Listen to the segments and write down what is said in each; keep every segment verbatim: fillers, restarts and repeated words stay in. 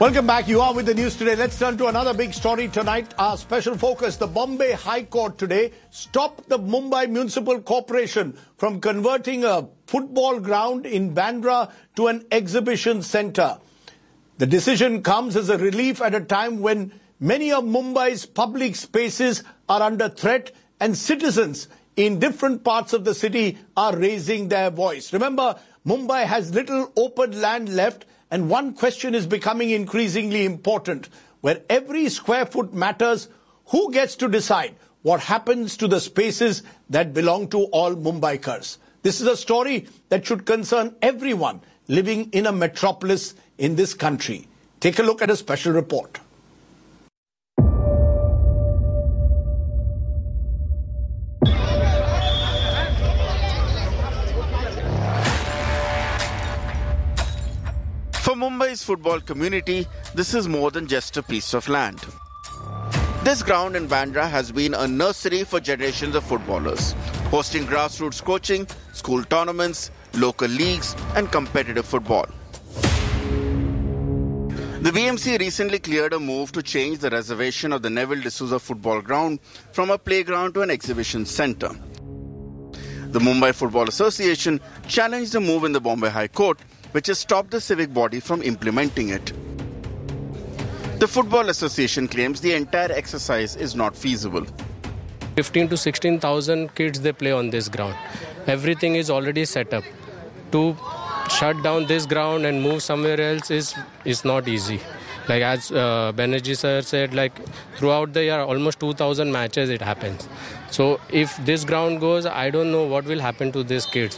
Welcome back. You are with the news today. Let's turn to another big story tonight. Our special focus, the Bombay High Court today stopped the Mumbai Municipal Corporation from converting a football ground in Bandra to an exhibition centre. The decision comes as a relief at a time when many of Mumbai's public spaces are under threat and citizens in different parts of the city are raising their voice. Remember, Mumbai has little open land left, and one question is becoming increasingly important. Where every square foot matters, who gets to decide what happens to the spaces that belong to all Mumbaikars? This is a story that should concern everyone living in a metropolis in this country. Take a look at a special report. For Mumbai's football community, this is more than just a piece of land. This ground in Bandra has been a nursery for generations of footballers, hosting grassroots coaching, school tournaments, local leagues, and competitive football. The B M C recently cleared a move to change the reservation of the Neville D'Souza football ground from a playground to an exhibition centre. The Mumbai Football Association challenged the move in the Bombay High Court, which has stopped the civic body from implementing it. The Football Association claims the entire exercise is not feasible. fifteen to sixteen thousand kids, they play on this ground. Everything is already set up. To shut down this ground and move somewhere else is, is not easy. Like as uh, Banerjee sir said, like throughout the year, almost two thousand matches it happens. So if this ground goes, I don't know what will happen to these kids.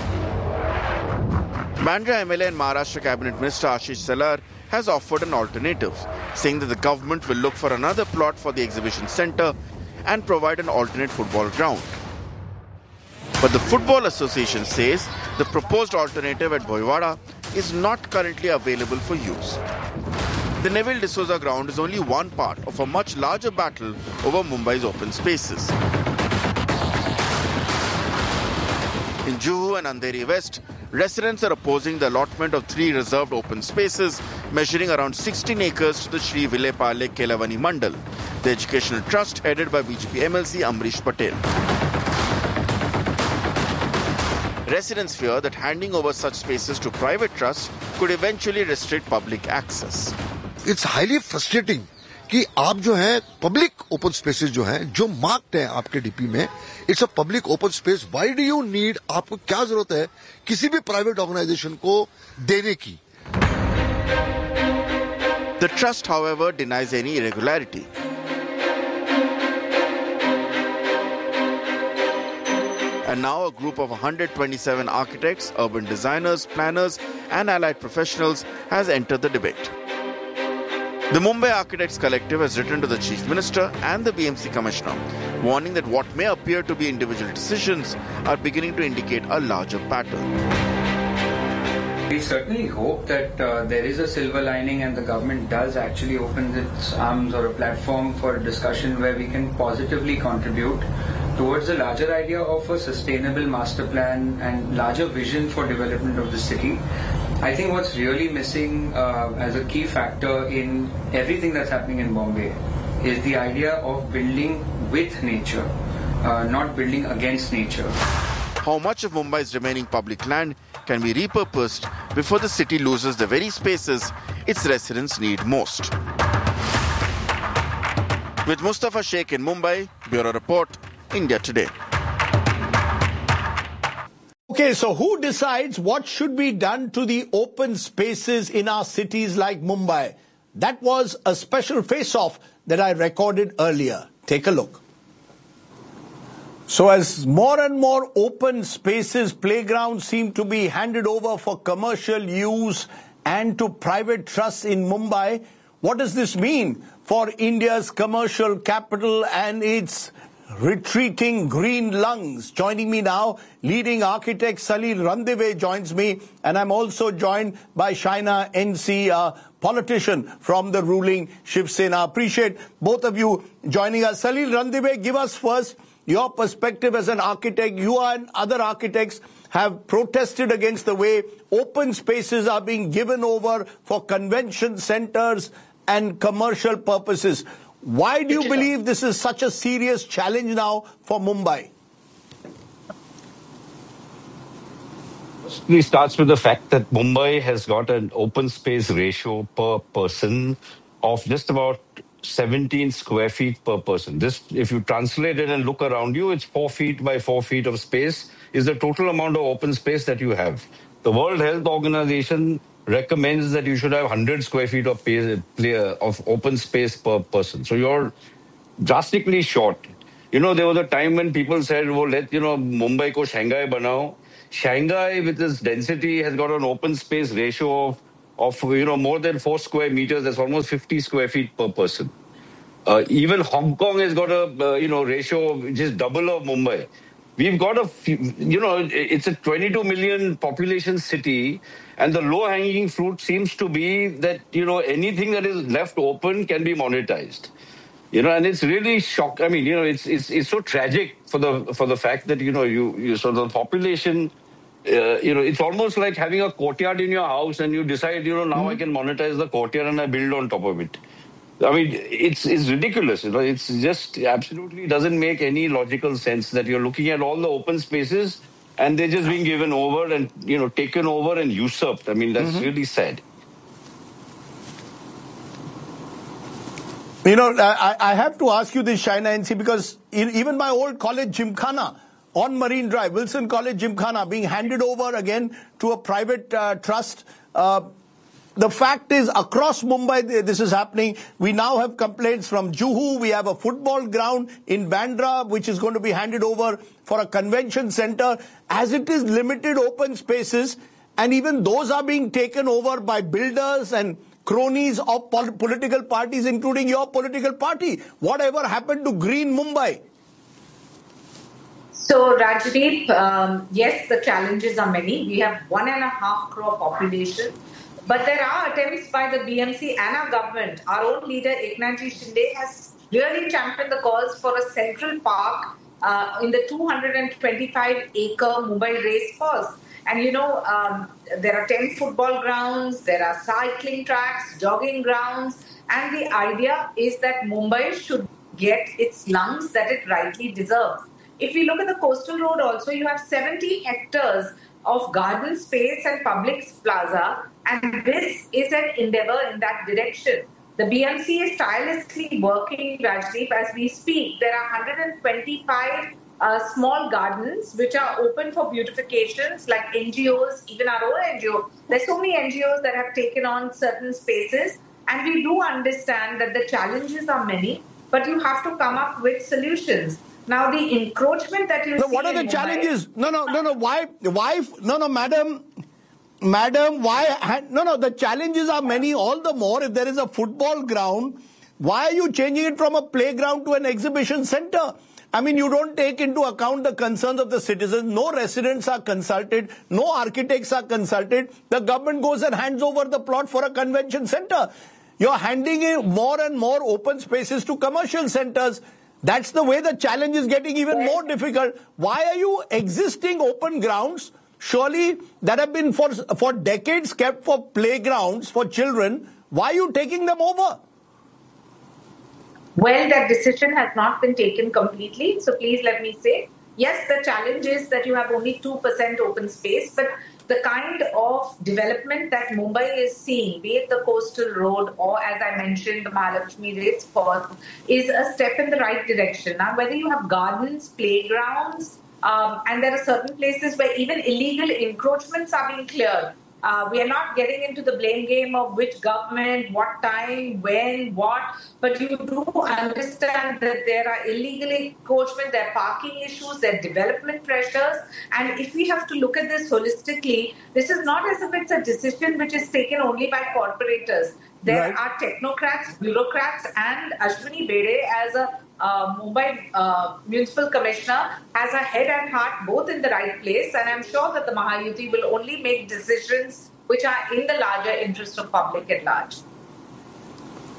Bandra M L A and Maharashtra Cabinet Minister Ashish Salar has offered an alternative, saying that the government will look for another plot for the exhibition centre and provide an alternate football ground. But the Football Association says the proposed alternative at Boywada is not currently available for use. The Neville D'Souza ground is only one part of a much larger battle over Mumbai's open spaces. In Juhu and Andheri West, residents are opposing the allotment of three reserved open spaces measuring around sixteen acres to the Shri Vilepale Kelavani Mandal, the educational trust headed by B J P M L C Amrish Patel. Residents fear that handing over such spaces to private trusts could eventually restrict public access. It's highly frustrating कि आप जो है public open spaces जो हैं जो marked है आपके DP में, it's a public open space. Why do you need, आपको क्या जरूरत है किसी भी प्राइवेट ऑर्गेनाइजेशन को देने की? The trust, however, denies any irregularity. And now a group of one hundred twenty-seven architects, urban designers, planners, and allied professionals has entered the debate. The Mumbai Architects Collective has written to the Chief Minister and the B M C Commissioner, warning that what may appear to be individual decisions are beginning to indicate a larger pattern. We certainly hope that uh, there is a silver lining and the government does actually open its arms or a platform for a discussion where we can positively contribute towards the larger idea of a sustainable master plan and larger vision for development of the city. I think what's really missing uh, as a key factor in everything that's happening in Bombay is the idea of building with nature, uh, not building against nature. How much of Mumbai's remaining public land can be repurposed before the city loses the very spaces its residents need most? With Mustafa Sheikh in Mumbai, Bureau Report, India Today. Okay, so who decides what should be done to the open spaces in our cities like Mumbai? That was a special face-off that I recorded earlier. Take a look. So as more and more open spaces, playgrounds seem to be handed over for commercial use and to private trusts in Mumbai, what does this mean for India's commercial capital and its retreating green lungs? Joining me now, leading architect Salil Randive joins me, and I'm also joined by Shaina N C, a politician from the ruling Shiv Sena. Appreciate both of you joining us. Salil Randive, give us first your perspective as an architect. You and other architects have protested against the way open spaces are being given over for convention centers and commercial purposes. Why do you believe this is such a serious challenge now for Mumbai? It starts with the fact that Mumbai has got an open space ratio per person of just about seventeen square feet per person. This, if you translate it and look around you, it's four feet by four feet of space is the total amount of open space that you have. The World Health Organization recommends that you should have one hundred square feet of, of open space per person. So you're drastically short. You know, there was a time when people said, well, let, you know, Mumbai ko Shanghai banao. Shanghai, with its density, has got an open space ratio of, of you know, more than four square meters. That's almost fifty square feet per person. Uh, even Hong Kong has got a, uh, you know, ratio which is double of Mumbai. We've got a, few, you know, it's a twenty-two million population city, and the low-hanging fruit seems to be that, you know, anything that is left open can be monetized. You know, and it's really shock. I mean, you know, it's it's it's so tragic for the for the fact that, you know, you, you so the population, uh, you know, it's almost like having a courtyard in your house and you decide, you know, now mm-hmm. I can monetize the courtyard and I build on top of it. I mean, it's it's ridiculous. You know, it's just absolutely doesn't make any logical sense that you're looking at all the open spaces and they're just being given over and, you know, taken over and usurped. I mean, that's mm-hmm. really sad. You know, I, I have to ask you this, Shaina N C, because even my old college, Gymkhana, on Marine Drive, Wilson College Gymkhana, being handed over again to a private uh, trust. Uh, the fact is, across Mumbai, this is happening. We now have complaints from Juhu. We have a football ground in Bandra, which is going to be handed over for a convention center. As it is limited open spaces, and even those are being taken over by builders and cronies of pol political parties, including your political party. Whatever happened to Green Mumbai? So, Rajdeep, um, yes, the challenges are many. We have one and a half crore population. But there are attempts by the B M C and our government. Our own leader, Eknathji Shinde, has really championed the cause for a central park uh, in the two hundred twenty-five acre Mumbai race course. And, you know, um, there are ten football grounds, there are cycling tracks, jogging grounds. And the idea is that Mumbai should get its lungs that it rightly deserves. If we look at the coastal road also, you have seventy hectares of garden space and public plaza. And this is an endeavor in that direction. The B M C is tirelessly working, Rajdeep, as we speak. There are one hundred twenty-five Uh, small gardens which are open for beautifications, like N G Os, even our own N G O. There's so many N G Os that have taken on certain spaces, and we do understand that the challenges are many, but you have to come up with solutions. Now, the encroachment that you no, see what are the in challenges? Mumbai, No, no, no, no. Why, why? No, no, madam, madam. Why? No, no. The challenges are many. All the more if there is a football ground. Why are you changing it from a playground to an exhibition center? I mean, you don't take into account the concerns of the citizens. No residents are consulted. No architects are consulted. The government goes and hands over the plot for a convention center. You're handing in more and more open spaces to commercial centers. That's the way the challenge is getting even more difficult. Why are you existing open grounds, surely that have been for, for decades kept for playgrounds for children, why are you taking them over? Well, that decision has not been taken completely. So please let me say, yes, the challenge is that you have only two percent open space, but the kind of development that Mumbai is seeing, be it the coastal road or, as I mentioned, the Mahalakshmi race course, is a step in the right direction. Now, whether you have gardens, playgrounds, um, and there are certain places where even illegal encroachments are being cleared. Uh, we are not getting into the blame game of which government, what time, when, what, but you do understand that there are illegal encroachment, there are parking issues, there are development pressures, and if we have to look at this holistically, this is not as if it's a decision which is taken only by corporators. There right. are technocrats, bureaucrats, and Ashwini Bede as a Uh, Mumbai uh, Municipal Commissioner has a head and heart both in the right place, and I'm sure that the Mahayuti will only make decisions which are in the larger interest of public at large.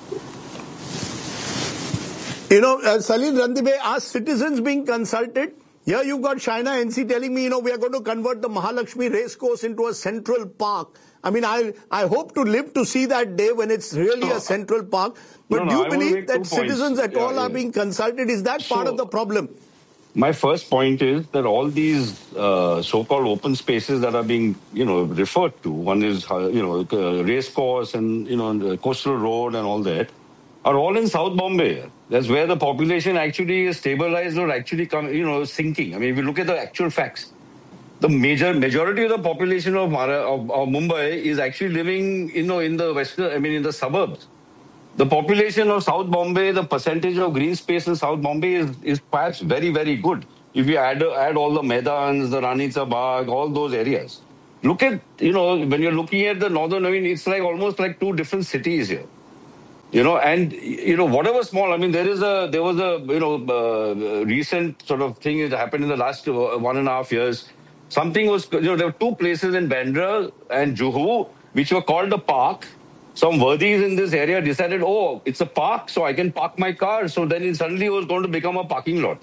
You know, uh, Salil Randive, are citizens being consulted? Here you've got China N C telling me, you know, we are going to convert the Mahalakshmi racecourse into a central park. I mean, I I hope to live to see that day when it's really no. a central park. But no, no, do you I believe that citizens at yeah, all yeah. are being consulted? Is that part so, of the problem? My first point is that all these uh, so-called open spaces that are being, you know, referred to, one is, uh, you know, uh, race course and, you know, coastal road and all that, are all in South Bombay. That's where the population actually is stabilized or actually, come, you know, sinking. I mean, if you look at the actual facts, the major majority of the population of, Mara, of, of Mumbai is actually living, you know, in the western, I mean, in the suburbs. The population of South Bombay, the percentage of green space in South Bombay is, is perhaps very, very good. If you add add all the Maidans, the Rani Ka Bagh, all those areas. Look at, you know, when you're looking at the northern, I mean, it's like almost like two different cities here. You know, and, you know, whatever small, I mean, there is a, there was a, you know, uh, recent sort of thing that happened in the last one and a half years. Something was, you know, there were two places in Bandra and Juhu, which were called a park. Some worthies in this area decided, oh, it's a park, so I can park my car. So then it suddenly was going to become a parking lot.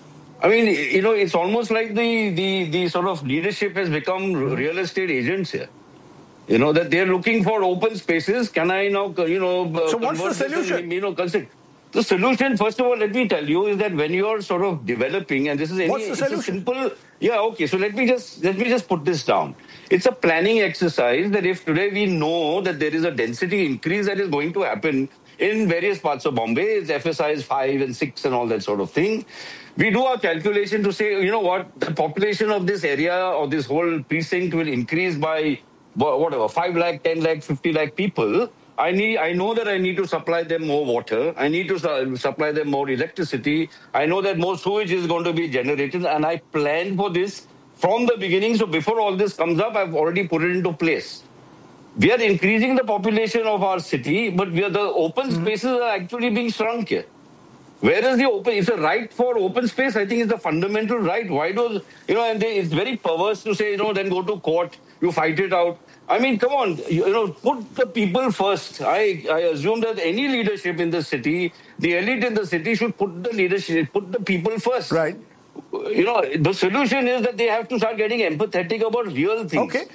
I mean, you know, it's almost like the, the, the sort of leadership has become real estate agents here. You know, that they're looking for open spaces. Can I now, you know... Uh, so what's the solution? And, you know, consider. The solution, first of all, let me tell you, is that when you're sort of developing, and this is any, what's the it's solution? a simple... Yeah, okay, so let me just let me just put this down. It's a planning exercise that if today we know that there is a density increase that is going to happen in various parts of Bombay, it's F S I is five and six and all that sort of thing. We do our calculation to say, you know what, the population of this area or this whole precinct will increase by whatever, five lakh, ten lakh, fifty lakh people. I need, I know that I need to supply them more water. I need to su- supply them more electricity. I know that more sewage is going to be generated, and I planned for this from the beginning. So before all this comes up, I've already put it into place. We are increasing the population of our city, but we are, the open mm-hmm. spaces are actually being shrunk here. Where is the open? It's a right for open space. I think it's a fundamental right. Why does, you know, and they, it's very perverse to say, you know, then go to court, you fight it out. I mean, come on, you, you know, put the people first. I, I assume that any leadership in the city, the elite in the city should put the leadership, put the people first. Right. You know, the solution is that they have to start getting empathetic about real things. Okay.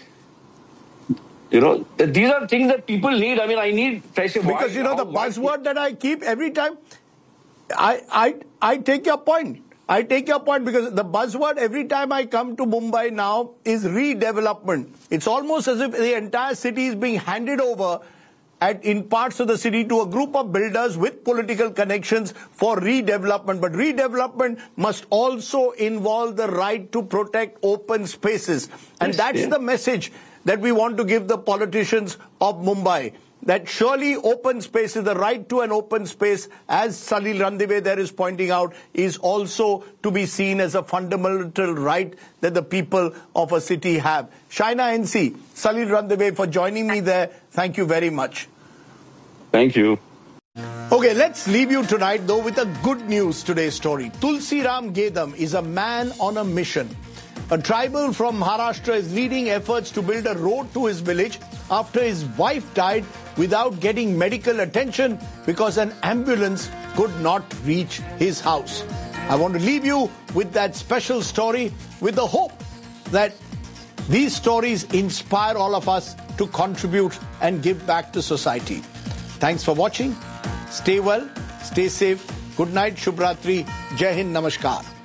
You know, these are things that people need. I mean, I need fresh air. Because, you know, the buzzword that I keep every time, I, I, I take your point. I take your point because the buzzword every time I come to Mumbai now is redevelopment. It's almost as if the entire city is being handed over at, in parts of the city to a group of builders with political connections for redevelopment. But redevelopment must also involve the right to protect open spaces. And yes, that's yeah. the message that we want to give the politicians of Mumbai. That surely open space is the right to an open space, as Salil Randive there is pointing out, is also to be seen as a fundamental right that the people of a city have. Shaina N C, Salil Randive for joining me there. Thank you very much. Thank you. Okay, let's leave you tonight though with a good news today's story. Tulsi Ram Gedam is a man on a mission. A tribal from Maharashtra is leading efforts to build a road to his village after his wife died without getting medical attention because an ambulance could not reach his house. I want to leave you with that special story with the hope that these stories inspire all of us to contribute and give back to society. Thanks for watching. Stay well, stay safe. Good night, Shubh Ratri. Jai Hind, Namaskar.